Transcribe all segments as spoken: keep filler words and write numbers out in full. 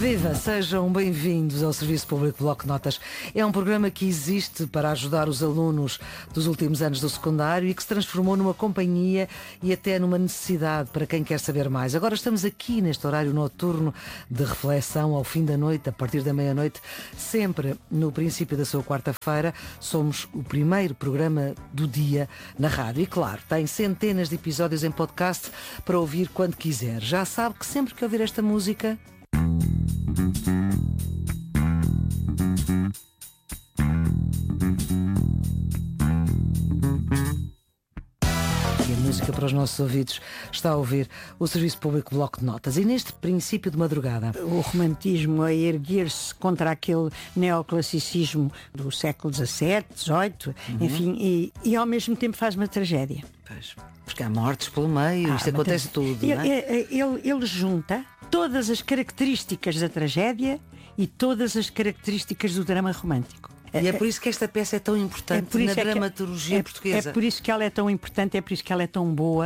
Viva, sejam bem-vindos ao Serviço Público Bloco de Notas. É um programa que existe para ajudar os alunos dos últimos anos do secundário e que se transformou numa companhia e até numa necessidade para quem quer saber mais. Agora estamos aqui neste horário noturno de reflexão ao fim da noite, a partir da meia-noite, sempre no princípio da sua quarta-feira. Somos o primeiro programa do dia na rádio e, claro, tem centenas de episódios em podcast para ouvir quando quiser. Já sabe que sempre que ouvir esta música... E a música para os nossos ouvidos está a ouvir o Serviço Público Bloco de Notas. E neste princípio de madrugada, o romantismo a erguer-se contra aquele neoclassicismo do século dezassete, dezoito, uhum. enfim, e, e ao mesmo tempo faz uma tragédia. Pois, porque há mortes pelo meio, ah, isto acontece tudo, ele, não é? Ele, ele junta todas as características da tragédia e todas as características do drama romântico. E é por isso que esta peça é tão importante é na é dramaturgia é, portuguesa. É por isso que ela é tão importante, é por isso que ela é tão boa.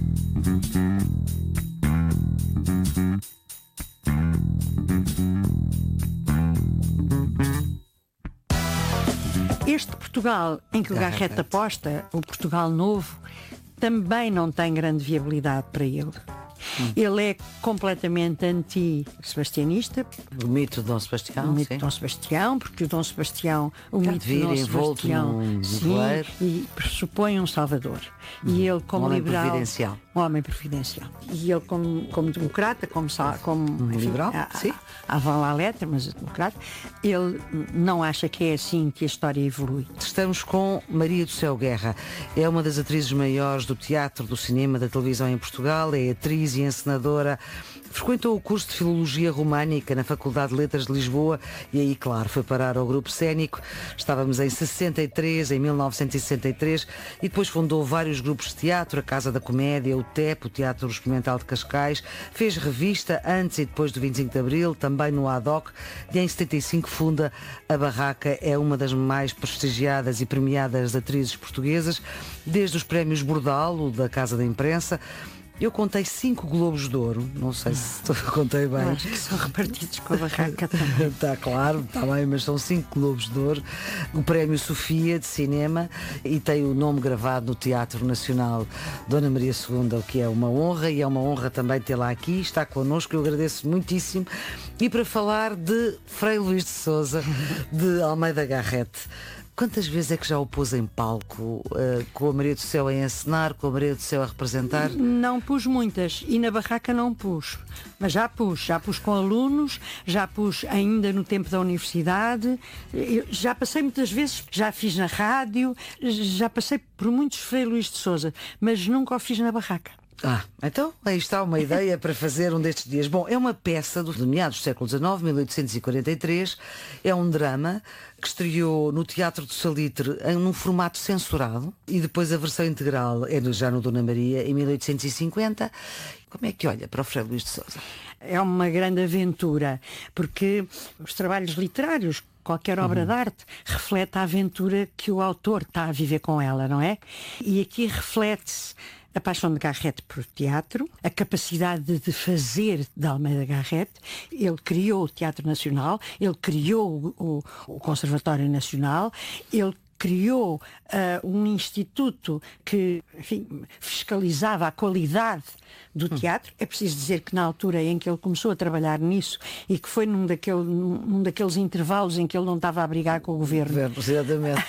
Este Portugal em que o Garrett aposta, o Portugal novo, também não tem grande viabilidade para ele. Hum. Ele é completamente anti-sebastianista. O mito de Dom Sebastião. O mito sim. de Dom Sebastião, porque o Dom Sebastião, o Cá mito de Dom Sebastião, sim, e pressupõe um salvador. Hum. E ele como um homem liberal, providencial. um homem providencial. E ele como, como democrata, como, como um enfim, liberal, a, sim. Avant la lettre, mas democrata, ele não acha que é assim que a história evolui. Estamos com Maria do Céu Guerra. É uma das atrizes maiores do teatro, do cinema, da televisão em Portugal. É atriz e encenadora. Frequentou o curso de Filologia Românica na Faculdade de Letras de Lisboa e aí, claro, foi parar ao grupo cénico. Estávamos em sessenta e três, em mil novecentos e sessenta e três, e depois fundou vários grupos de teatro, a Casa da Comédia, o T E P, o Teatro Experimental de Cascais. Fez revista antes e depois do vinte e cinco de Abril, também no A D O C, e em setenta e cinco funda a Barraca. É uma das mais prestigiadas e premiadas atrizes portuguesas, desde os prémios Bordalo, da Casa da Imprensa. Eu contei cinco Globos de Ouro, não sei se contei bem. Acho que são repartidos com a Barraca também. Está claro, está bem, mas são cinco Globos de Ouro. O Prémio Sofia de Cinema e tem o nome gravado no Teatro Nacional Dona Maria segunda, o que é uma honra, e é uma honra também tê-la aqui, está connosco, eu agradeço muitíssimo. E para falar de Frei Luís de Sousa, de Almeida Garrett. Quantas vezes é que já o pôs em palco, uh, com a Maria do Céu a encenar, com a Maria do Céu a representar? Não pus muitas, e na Barraca não pus, mas já pus, já pus com alunos, já pus ainda no tempo da universidade, eu já passei muitas vezes, já fiz na rádio, já passei por muitos Frei Luís de Sousa, mas nunca o fiz na Barraca. Ah, então aí está uma ideia para fazer um destes dias. Bom, é uma peça do meados do século dezenove, mil oitocentos e quarenta e três, é um drama que estreou no Teatro do Salitre em um formato censurado e depois a versão integral é já no Dona Maria em mil oitocentos e cinquenta. Como é que olha para o Frei Luís de Sousa? É uma grande aventura, porque os trabalhos literários, qualquer obra uhum. de arte, reflete a aventura que o autor está a viver com ela, não é? E aqui reflete-se a paixão de Garrett por teatro, a capacidade de fazer de Almeida Garrett. Ele criou o Teatro Nacional, ele criou o, o Conservatório Nacional, ele criou uh, um instituto que, enfim, fiscalizava a qualidade do teatro. É preciso dizer que na altura em que ele começou a trabalhar nisso e que foi num, daquele, num daqueles intervalos em que ele não estava a brigar com o governo, exatamente.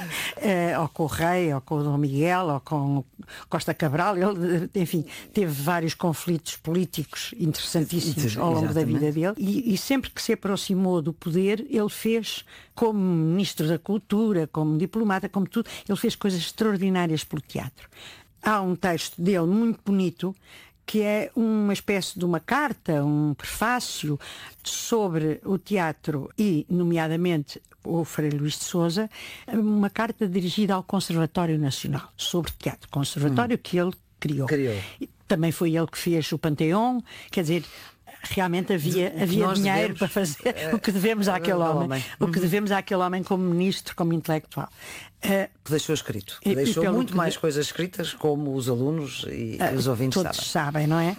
uh, ou com o rei, ou com o Dom Miguel, ou com Costa Cabral, ele, enfim, teve vários conflitos políticos interessantíssimos ao longo exatamente. da vida dele, e, e sempre que se aproximou do poder, ele fez, como Ministro da Cultura, como diplomata, como tudo, ele fez coisas extraordinárias pelo teatro. Há um texto dele muito bonito, que é uma espécie de uma carta, um prefácio sobre o teatro e, nomeadamente, o Frei Luís de Sousa, uma carta dirigida ao Conservatório Nacional sobre teatro, conservatório hum. que ele criou. criou. Também foi ele que fez o Panteão, quer dizer, realmente havia, de, havia dinheiro devemos, para fazer uh, o que devemos àquele uh, homem, homem, o que devemos àquele homem como ministro, como intelectual. Uh, que deixou escrito, que deixou muito mais de... coisas escritas, como os alunos e uh, os ouvintes todos sabem. sabem, não é?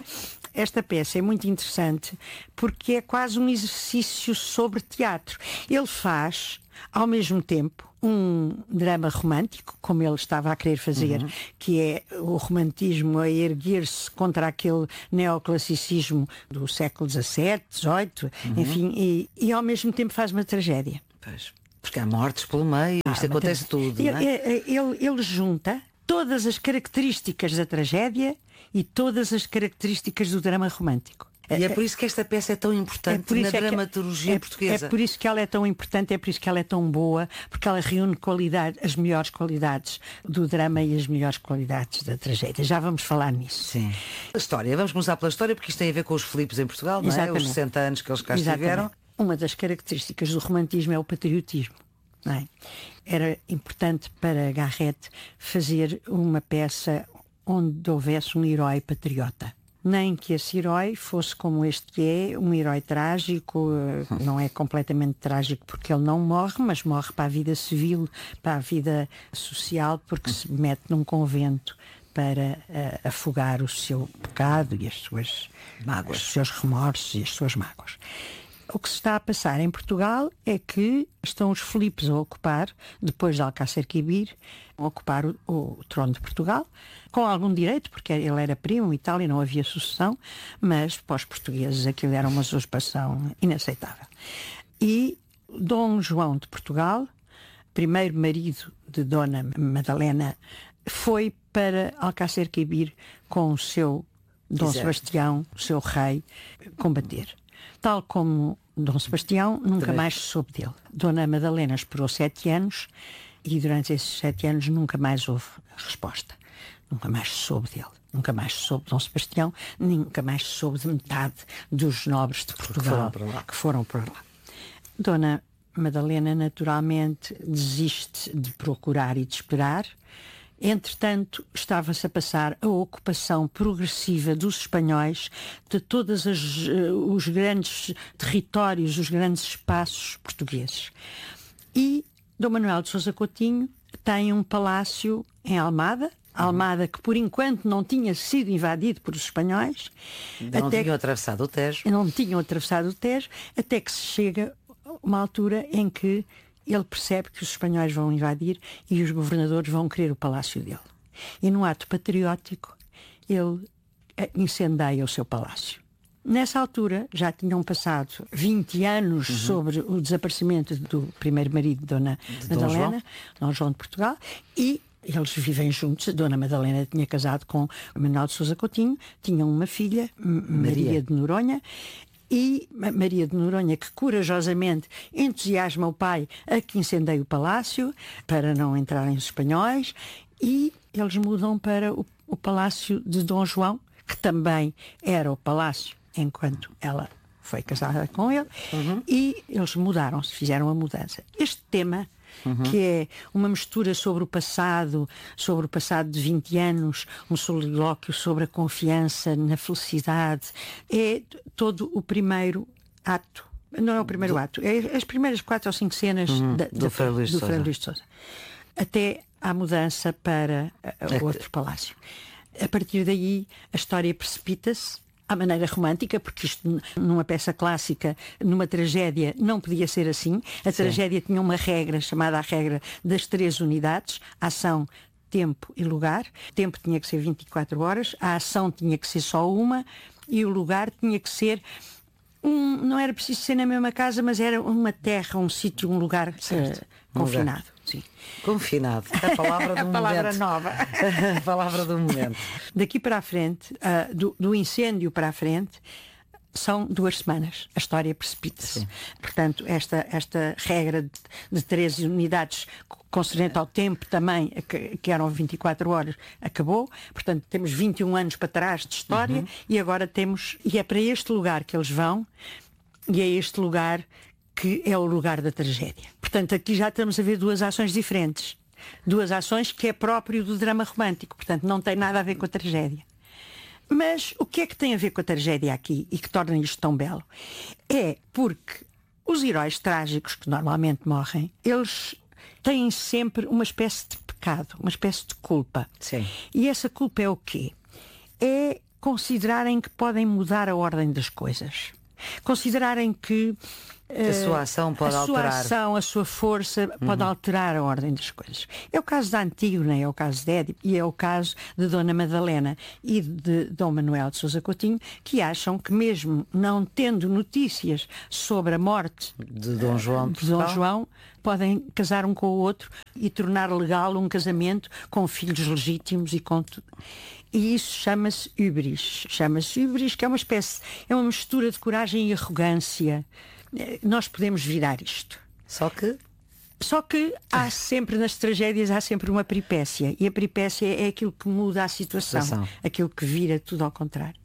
esta peça é muito interessante porque é quase um exercício sobre teatro. Ele faz, ao mesmo tempo, um drama romântico, como ele estava a querer fazer, uhum. que é o romantismo a erguer-se contra aquele neoclassicismo do século dezassete, dezoito, uhum. enfim, e, e ao mesmo tempo faz uma tragédia. Pois, porque há mortes pelo meio, ah, isto acontece tudo. Ele, não é? ele, ele junta todas as características da tragédia e todas as características do drama romântico. E é por isso que esta peça é tão importante é na é dramaturgia é, portuguesa. É por isso que ela é tão importante, é por isso que ela é tão boa, porque ela reúne qualidade, as melhores qualidades do drama e as melhores qualidades da tragédia. Já vamos falar nisso. Sim. A história, vamos começar pela história, porque isto tem a ver com os Filipes em Portugal, não é? Os sessenta anos que eles cá estiveram. Uma das características do romantismo é o patriotismo. Não é? Era importante para Garrett fazer uma peça onde houvesse um herói patriota. Nem que esse herói fosse como este que é, um herói trágico, não é completamente trágico porque ele não morre, mas morre para a vida civil, para a vida social, porque se mete num convento para uh, afogar o seu pecado e as suas mágoas, os seus remorsos e as suas mágoas. O que se está a passar em Portugal é que estão os Filipes a ocupar, depois de Alcácer Quibir, a ocupar o, o trono de Portugal, com algum direito, porque ele era primo e tal, e não havia sucessão, mas para os portugueses aquilo era uma usurpação inaceitável. E Dom João de Portugal, primeiro marido de Dona Madalena, foi para Alcácer Quibir com o seu Dom Exato. Sebastião, o seu rei, combater. Tal como Dom Sebastião, nunca Também. mais se soube dele. Dona Madalena esperou sete anos e durante esses sete anos nunca mais houve resposta. Nunca mais se soube dele. Nunca mais se soube de Dom Sebastião, nunca mais se soube de metade dos nobres de Portugal que foram para lá. Que foram para lá. Dona Madalena, naturalmente, desiste de procurar e de esperar. Entretanto, estava-se a passar a ocupação progressiva dos espanhóis de todos os grandes territórios, os grandes espaços portugueses. E Dom Manuel de Sousa Coutinho tem um palácio em Almada, Almada que por enquanto não tinha sido invadido por os espanhóis. Não até tinham atravessado o Tejo. Não tinham atravessado o Tejo, até que se chega uma altura em que ele percebe que os espanhóis vão invadir e os governadores vão querer o palácio dele. E num ato patriótico, ele incendeia o seu palácio. Nessa altura, já tinham passado vinte anos uhum. sobre o desaparecimento do primeiro marido de Dona de Madalena, Dom João. Dom João de Portugal, e eles vivem juntos. Dona Madalena tinha casado com Manuel de Sousa Coutinho, tinham uma filha, Maria, Maria de Noronha, e Maria de Noronha, que corajosamente entusiasma o pai a que incendeie o palácio para não entrarem os espanhóis, e eles mudam para o, o palácio de Dom João, que também era o palácio enquanto ela foi casada com ele, uhum. e eles mudaram-se, fizeram a mudança. Este tema, Uhum. que é uma mistura sobre o passado, sobre o passado de vinte anos, um solilóquio sobre a confiança na felicidade, é todo o primeiro ato. Não é o primeiro do... ato, é as primeiras quatro ou cinco cenas uhum. da, do Frei Luís de Sousa. Até à mudança para o outro palácio. A partir daí a história precipita-se à maneira romântica, porque isto numa peça clássica, numa tragédia, não podia ser assim. A Sim. tragédia tinha uma regra chamada a regra das três unidades: ação, tempo e lugar. O tempo tinha que ser vinte e quatro horas, a ação tinha que ser só uma e o lugar tinha que ser um, não era preciso ser na mesma casa, mas era uma terra, um sítio, um lugar uh, confinado. Sim. Confinado, a palavra do a palavra momento. nova. A palavra do momento. Daqui para a frente, uh, do, do incêndio para a frente, são duas semanas. A história precipita-se. Portanto, esta, esta regra de, de três unidades concernente ao tempo também, que, que eram vinte e quatro horas, acabou. Portanto, temos vinte e um anos para trás de história, uhum. e agora temos... E é para este lugar que eles vão, e é este lugar que é o lugar da tragédia. Portanto, aqui já estamos a ver duas ações diferentes. Duas ações que é próprio do drama romântico. Portanto, não tem nada a ver com a tragédia. Mas o que é que tem a ver com a tragédia aqui e que torna isto tão belo? É porque os heróis trágicos que normalmente morrem, eles têm sempre uma espécie de pecado, uma espécie de culpa. Sim. E essa culpa é o quê? É considerarem que podem mudar a ordem das coisas. Considerarem que a sua ação pode a alterar. A sua ação, a sua força pode uhum. alterar a ordem das coisas. É o caso da Antígona, é o caso de Édipo e é o caso de Dona Madalena e de Dom Manuel de Sousa Coutinho, que acham que mesmo não tendo notícias sobre a morte de Dom João, de Dom João podem casar um com o outro e tornar legal um casamento com filhos legítimos e com tudo. E isso chama-se híbris. Chama-se híbris, que é uma espécie, é uma mistura de coragem e arrogância. Nós podemos virar isto. Só que... Só que há sempre, nas tragédias, há sempre uma peripécia. E a peripécia é aquilo que muda a situação. situação. Aquilo que vira tudo ao contrário.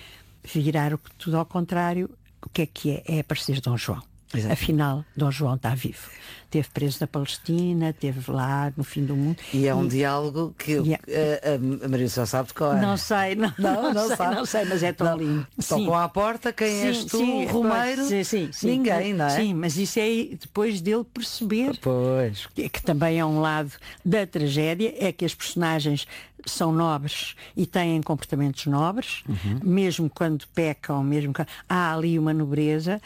Virar tudo ao contrário, o que é que é? É aparecer Dom João. Exato. Afinal, Dom João está vivo. Esteve preso na Palestina, esteve lá no fim do mundo. E é um e... diálogo que yeah. a, a Maria só sabe de qual é. Não sei, não, não, não, não sei, sabe. Não sei, mas é tão não. lindo. Tocam à porta, quem sim, és tu, sim, Romeiro? Sim, sim, sim. Ninguém, não é? Sim, mas isso é depois dele perceber pois. Que, que também é um lado da tragédia, é que as personagens são nobres e têm comportamentos nobres, uhum. mesmo quando pecam, mesmo quando... há ali uma nobreza.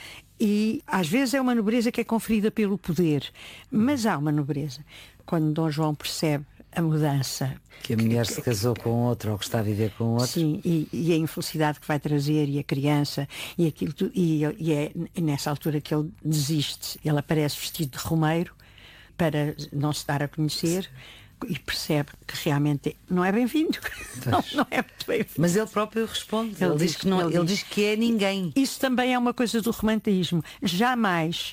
E às vezes é uma nobreza que é conferida pelo poder, mas há uma nobreza. Quando Dom João percebe a mudança... Que a mulher que, se casou com outro ou que está a viver com outro. Sim, e, e a infelicidade que vai trazer, e a criança, e aquilo tudo, e, e é nessa altura que ele desiste. Ele aparece vestido de Romeiro para não se dar a conhecer... E percebe que realmente não é bem-vindo. Não, não é muito bem-vindo. Mas ele próprio responde. Ele, ele, diz, que não, ele, ele diz que é ninguém. Isso também é uma coisa do romantismo. Jamais,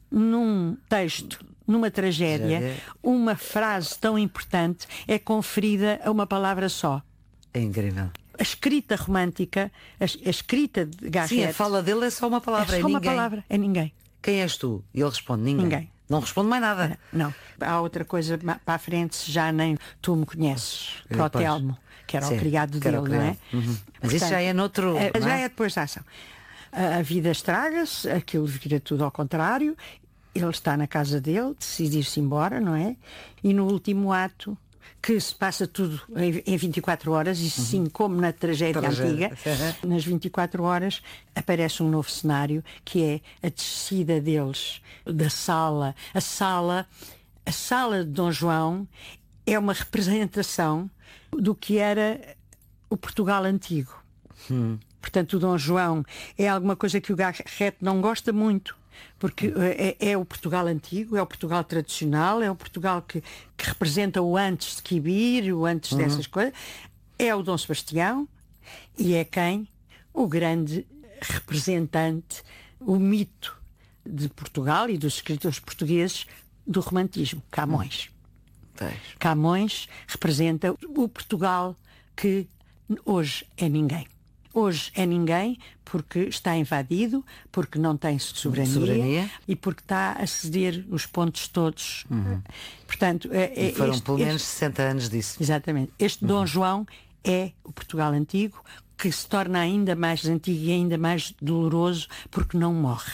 num texto, numa tragédia, é. uma frase tão importante é conferida a uma palavra só. É incrível. A escrita romântica, a, a escrita de Garrett... Sim, a fala dele é só uma palavra. É só é uma ninguém. palavra. É ninguém. Quem és tu? E ele responde ninguém. Ninguém. Não responde mais nada. Não. Há outra coisa para a frente, já nem tu me conheces. Para o Telmo, que era Sim, o criado dele, o criado. Não é? Uhum. Mas Portanto, isso já é noutro. É, já é? é depois da ação. A, a vida estraga-se, aquilo vira tudo ao contrário. Ele está na casa dele, decide ir-se embora, não é? E no último ato, que se passa tudo em vinte e quatro horas, e sim, uhum. como na tragédia, tragédia. antiga, nas vinte e quatro horas aparece um novo cenário, que é a descida deles da sala. A sala, a sala de Dom João é uma representação do que era o Portugal antigo. Hum. Portanto, o Dom João é alguma coisa que o Garrett não gosta muito. Porque é, é o Portugal antigo, é o Portugal tradicional, é o Portugal que, que representa o antes de Quibir, o antes uhum. dessas coisas. É o Dom Sebastião e é quem? O grande representante, o mito de Portugal e dos escritores portugueses do romantismo, Camões. Uhum. Camões representa o Portugal que hoje é ninguém. Hoje é ninguém porque está invadido, porque não tem soberania, soberania. E porque está a ceder os pontos todos. Uhum. Portanto, é, e foram este, pelo menos este, sessenta anos disso. Exatamente. Este uhum. Dom João é o Portugal antigo, que se torna ainda mais antigo e ainda mais doloroso porque não morre.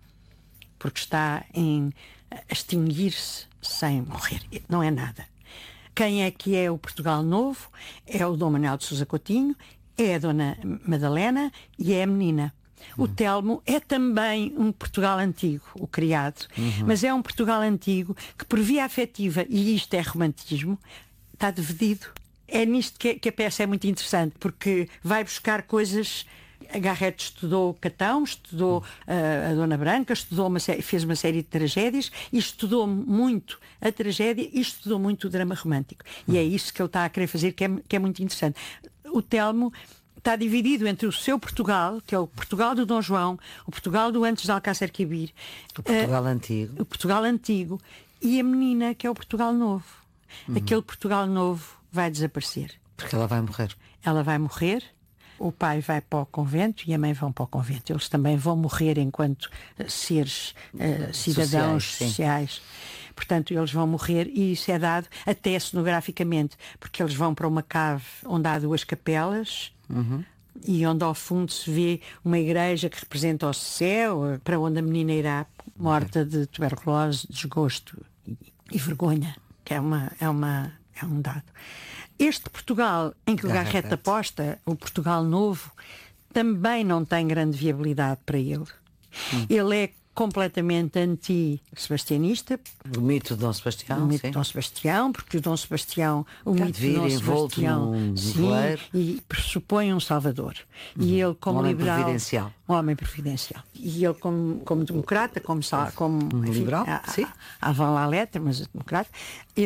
Porque está em a extinguir-se sem morrer. Não é nada. Quem é que é o Portugal novo? É o Dom Manuel de Sousa Coutinho, é a Dona Madalena e é a menina. Uhum. O Telmo é também um Portugal antigo, o criado, uhum. mas é um Portugal antigo que, por via afetiva, e isto é romantismo, está dividido. É nisto que, que a peça é muito interessante, porque vai buscar coisas. A Garrett estudou Catão, estudou uh, a Dona Branca, estudou uma série, fez uma série de tragédias e estudou muito a tragédia e estudou muito o drama romântico. Uhum. E é isso que ele está a querer fazer, que é, que é muito interessante. O Telmo está dividido entre o seu Portugal, que é o Portugal do Dom João, o Portugal do antes de Alcácer Quibir, o Portugal uh, antigo, o Portugal antigo, e a menina, que é o Portugal novo. Uhum. Aquele Portugal novo vai desaparecer. Porque ela vai morrer. Ela vai morrer, o pai vai para o convento e a mãe vão para o convento. Eles também vão morrer enquanto uh, seres uh, cidadãos sociais. sociais. Portanto, eles vão morrer e isso é dado até cenograficamente, porque eles vão para uma cave onde há duas capelas uhum. e onde ao fundo se vê uma igreja que representa o céu, para onde a menina irá morta de tuberculose, desgosto e, e vergonha, que é, uma, é, uma, é um dado. Este Portugal em que o Garrett Garrett aposta, o Portugal novo, também não tem grande viabilidade para ele. Hum. Ele é completamente anti-sebastianista. O mito de Dom Sebastião. O mito sim. de Dom Sebastião, porque o Dom Sebastião, o Cá mito de vir, de Dom envolto Sebastião, num sim, voleiro. e pressupõe um salvador. Uhum. E ele como um homem liberal, providencial. um homem providencial. E ele como, como democrata, como, como Um enfim, liberal, a, sim. a, a avant la lettre, mas democrata.